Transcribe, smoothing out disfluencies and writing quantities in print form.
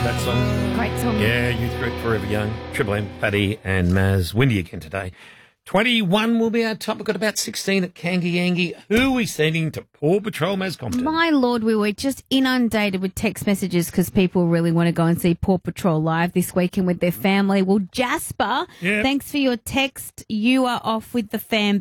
that song. Great song. Yeah, Youth Group Forever Young. Triple M, Paddy and Maz. Windy again today. 21 will be our top. We've got about 16 at Kangi. Who are we sending to Paw Patrol, Maz Compton? My Lord, we were just inundated with text messages because people really want to go and see Paw Patrol live this weekend with their family. Well, Jasper, Yep. thanks for your text. You are off with the fam